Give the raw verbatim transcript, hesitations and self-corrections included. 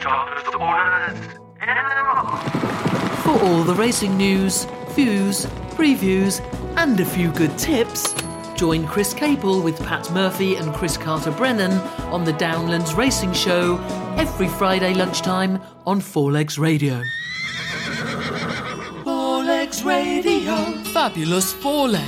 sharpest orders ever. For all the racing news, views, previews, and a few good tips, join Chris Capel with Pat Murphy and Chris Carter-Brennan on the Downlands Racing Show every Friday lunchtime on Four Legs Radio. Four Legs Radio. Fabulous Four Legs.